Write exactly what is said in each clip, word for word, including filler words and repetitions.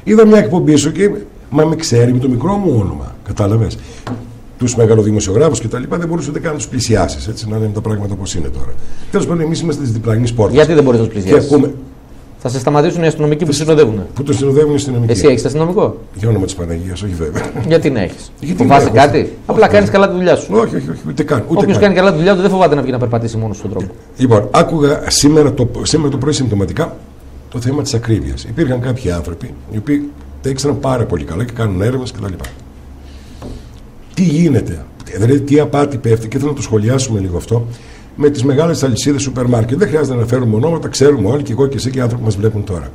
Είδα μια εκπομπή σου και μα με ξέρει με το μικρό μου όνομα. Κατάλαβες. Τους μεγαλοδημοσιογράφους και τα λοιπά δεν μπορούσε ούτε καν να τους πλησιάσεις. Έτσι, να λένε τα πράγματα όπως είναι τώρα. Τέλος πάντων, εμείς είμαστε της διπλανής πόρτας. Γιατί δεν μπορείς να τους πλησιάσεις? Ακούμε... Θα σε σταματήσουν οι αστυνομικοί που σε συνοδεύουν. Που το συνοδεύουν οι αστυνομικοί. Εσύ έχεις αστυνομικό? Για όνομα της Παναγίας, όχι βέβαια. Γιατί να έχεις? Φοβάσαι κάτι? Όχι, Απλά κάνεις καλά τη δουλειά σου. Όχι, όχι, όχι, ούτε καν. Όποιος κάνει καλά τη δουλειά του δεν φοβάται να βγει να περπατήσει μόνος στον τρόπο. Λοιπόν, άκουγα σήμερα το, σήμερα το πρωί συμπτωματικά το θέμα της ακρίβειας. Υπήρχαν κάποιοι άνθρωποι οι οποίοι τα ήξεραν πάρα πολύ καλά και κάνουν έρευνες κτλ. Τι γίνεται, δηλαδή τι απάτη πέφτει, και θέλω να το σχολιάσουμε λίγο αυτό, με τις μεγάλες αλυσίδες σούπερ μάρκετ. Δεν χρειάζεται να φέρουμε ονόματα, ξέρουμε όλοι, και εγώ και εσύ και οι άνθρωποι που μας βλέπουν τώρα.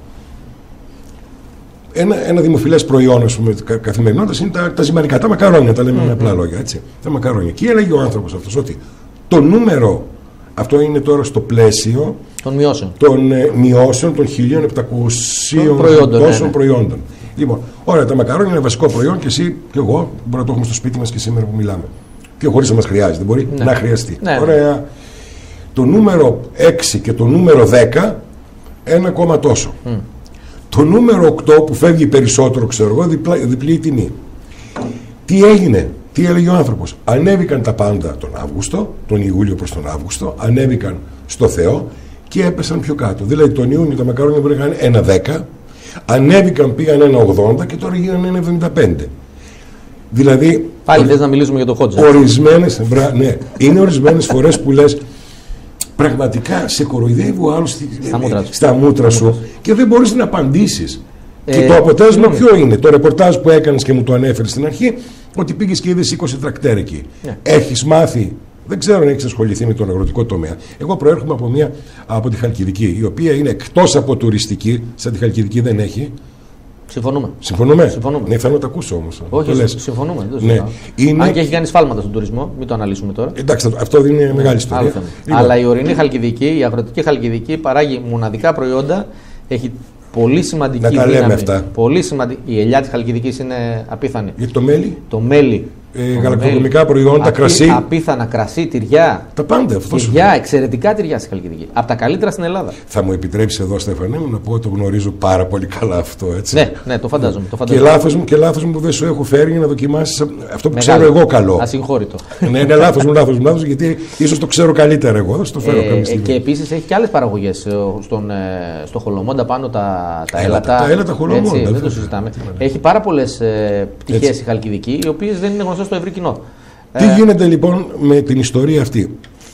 Ένα, ένα δημοφιλές προϊόν, ας πούμε, καθημερινότητας είναι τα, τα ζυμαρικά, τα μακαρόνια, τα λέμε mm-hmm. με απλά λόγια. Έτσι. Τα μακαρόνια. Και έλεγε ο άνθρωπος αυτός ότι το νούμερο, αυτό είναι τώρα στο πλαίσιο των μειώσεων, των, ε, μειώσεων των χίλια επτακόσιων προϊόντων. Ναι, ναι. προϊόντων. Λοιπόν, ωραία, τα μακαρόνια είναι βασικό προϊόν και εσύ και εγώ μπορούμε να το έχουμε στο σπίτι μας και σήμερα που μιλάμε. Και χωρίς να μας χρειάζεται, μπορεί ναι. να χρειαστεί. Ναι. Ωραία. Το νούμερο έξι και το νούμερο δέκα, ένα κόμμα τόσο. Mm. Το νούμερο οκτώ που φεύγει περισσότερο, ξέρω εγώ, διπλά, διπλή η τιμή. Τι έγινε, τι έλεγε ο άνθρωπος? Ανέβηκαν τα πάντα τον Αύγουστο, τον Ιούλιο προς τον Αύγουστο, ανέβηκαν στο Θεό και έπεσαν πιο κάτω. Δηλαδή τον Ιούνιο τα μακαρόνια μπορεί να είναι ένα δέκα, ανέβηκαν, πήγαν ένα ογδόντα και τώρα γίνανε ένα εβδομήντα πέντε. Δηλαδή. Πάλι θες να μιλήσουμε για το Χότζα? Ορισμένες, ναι, είναι ορισμένες φορές που λες. Πραγματικά σε κοροϊδεύει ο άλλος στα μούτρα, στα μούτρα σου και δεν μπορείς να απαντήσεις. Ε, και το αποτέλεσμα ε, ποιο είναι? Το ρεπορτάζ που έκανες και μου το ανέφερες στην αρχή, ότι πήγες και είδες είκοσι τρακτέρ εκεί. Yeah. Έχεις μάθει, δεν ξέρω αν έχεις ασχοληθεί με τον αγροτικό τομέα. Εγώ προέρχομαι από, μια, από τη Χαλκιδική, η οποία είναι εκτός από τουριστική, σαν τη Χαλκιδική δεν έχει. Συμφωνούμε. Συμφωνούμε. Συμφωνούμε. Ναι, θα να το ακούσω όμως. Όχι, το συμφωνούμε. Δεν ναι. Είναι... Αν και έχει κάνει σφάλματα στον τουρισμό, μην το αναλύσουμε τώρα. Εντάξει, αυτό δεν είναι μεγάλη ιστορία. Λοιπόν. Αλλά η ορεινή Χαλκιδική, η αγροτική Χαλκιδική παράγει μοναδικά προϊόντα, έχει πολύ σημαντική να τα δύναμη. Λέμε αυτά. Πολύ σημαντική. Η ελιά της Χαλκιδικής είναι απίθανη. Για το μέλι. Το μέλι. Ε, γαλακτοκομικά προϊόντα, Απί, κρασί. Απίθανα κρασί, τυριά. Τα πάντα, αυτό τυριά, εξαιρετικά τυριά στη Χαλκιδική. Από τα καλύτερα στην Ελλάδα. Θα μου επιτρέψει εδώ, Στέφανε μου, να πω ότι το γνωρίζω πάρα πολύ καλά αυτό. Έτσι. Ναι, ναι, το φαντάζομαι. Το φαντάζομαι. Και λάθος μου, και λάθος μου που δεν σου έχω φέρει για να δοκιμάσεις αυτό που Μεγάλο. ξέρω εγώ καλό. Ασυγχώρητο. Ναι, είναι λάθος μου, λάθος μου, λάθος, γιατί ίσως το ξέρω καλύτερα εγώ. Θα στο φέρω ε, ε, και επίσης έχει και άλλες παραγωγές στον, στο Χολομόντα πάνω τα, τα έλατα. Τα έλατα Χολομόντα. Δεν το συζητάμε. Έχει πάρα πολλές πτυχές η Χαλκιδική, οι οποίες δεν είναι γνωστές στο ευρύ κοινό. Τι ε... γίνεται λοιπόν με την ιστορία αυτή?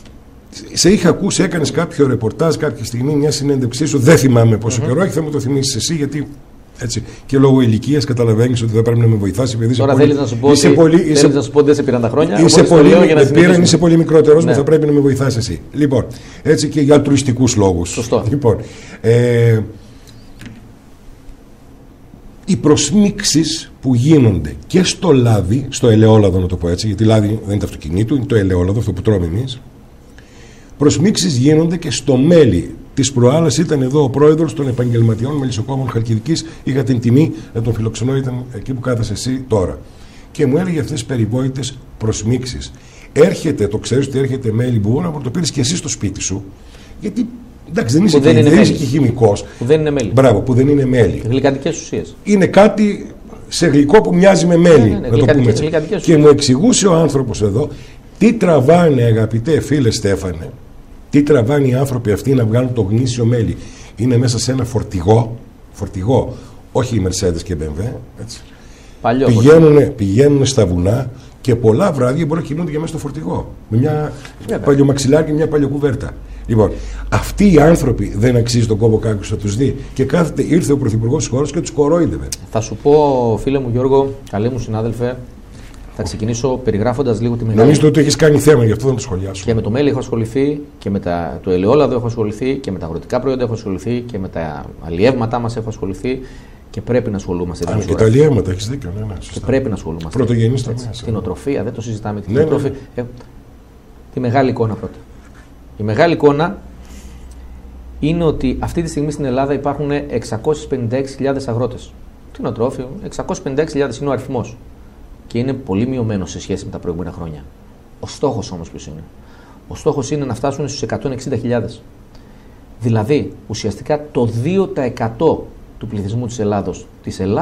Σε είχα ακούσει, έκανες κάποιο ρεπορτάζ κάποια στιγμή, μια συνέντευξή σου, δεν θυμάμαι πόσο mm-hmm. καιρό έχει, θα μου το θυμίσεις εσύ, γιατί έτσι, και λόγω ηλικίας καταλαβαίνεις ότι θα πρέπει να με βοηθάσει. Τώρα θέλεις να σου πω ότι πολύ, είσαι, να σου πω ότι δεν σε πήραν τα χρόνια. Είσαι πολύ, για πήραν, είσαι πολύ μικρότερος, ναι. μου θα πρέπει να με βοηθάς εσύ. Λοιπόν, έτσι, και για altruιστικούς λόγους. Σωστό. Λοιπόν, ε, οι προσμίξεις που γίνονται και στο λάδι, στο ελαιόλαδο να το πω έτσι, γιατί λάδι δεν είναι το αυτοκινήτου, είναι το ελαιόλαδο, αυτό που τρώμε εμείς. Προσμίξεις γίνονται και στο μέλι. Της προάλλας ήταν εδώ ο πρόεδρος των επαγγελματιών μελισσοκόμων Χαλκιδικής, είχα την τιμή να τον φιλοξενώ, ήταν εκεί που κάθεσαι εσύ τώρα. Και μου έλεγε αυτές τις περιβόητες προσμίξεις. Έρχεται, το ξέρεις ότι έρχεται μέλι που μπορεί να το πήρες και εσύ στο σπίτι σου, γιατί. Εντάξει, δεν είσαι, και, δεν είσαι και χημικός. Που δεν είναι μέλι. Μπράβο, που δεν είναι μέλι. Γλυκαντικές ουσίες. Είναι κάτι σε γλυκό που μοιάζει με μέλι. Ναι, ναι, ναι, να το πούμε έτσι. Και μου εξηγούσε ο άνθρωπος εδώ τι τραβάνε, αγαπητέ φίλε Στέφανε, τι τραβάνε οι άνθρωποι αυτοί να βγάλουν το γνήσιο μέλι. Είναι μέσα σε ένα φορτηγό, φορτηγό, όχι οι Mercedes και μπι εμ ντάμπλιου, έτσι. Παλιό, πηγαίνουν, πηγαίνουν στα βουνά και πολλά βράδια μπορεί να κοιμούνται και μέσα στο φορτηγό. Με μια yeah, παλιομαξιλάρι και μια παλιοκουβέρτα. Λοιπόν, αυτοί οι άνθρωποι δεν αξίζει τον κόπο κάποιος να τους δει. Και κάθεται, ήρθε ο πρωθυπουργός της χώρας και τους κορόιδευε. Θα σου πω, φίλε μου Γιώργο, καλή μου συνάδελφε, θα ξεκινήσω περιγράφοντας λίγο τη μεγάλη. Νομίζω ότι έχεις κάνει θέμα, γι' αυτό δεν το σχολιάσω. Και με το μέλι έχω ασχοληθεί, και με τα, το ελαιόλαδο έχω ασχοληθεί, και με τα αγροτικά προϊόντα έχω ασχοληθεί, και με τα αλλιεύματά μας έχω ασχοληθεί. Και πρέπει να ασχολούμαστε. Αν και τα αλλιεύματα, έχεις δίκιο. Ναι, ναι, και πρέπει να ασχολούμαστε. Πρωτογενής τομέα. Την οτροφία, δεν το συζητάμε. Την ναι, οτροφία. Ναι. Ε, τη μεγάλη εικόνα πρώτα. Η μεγάλη εικόνα είναι ότι αυτή τη στιγμή στην Ελλάδα υπάρχουν εξακόσιες πενήντα έξι χιλιάδες αγρότες. Κτηνοτρόφιο, εξακόσιες πενήντα έξι χιλιάδες είναι ο αριθμός. Και είναι πολύ μειωμένος σε σχέση με τα προηγούμενα χρόνια. Ο στόχος όμως ποιος είναι? Ο στόχος είναι να φτάσουν στους εκατόν εξήντα χιλιάδες. Δηλαδή, ουσιαστικά το δύο τοις εκατό του πληθυσμού της Ελλάδος, της Ελλάδος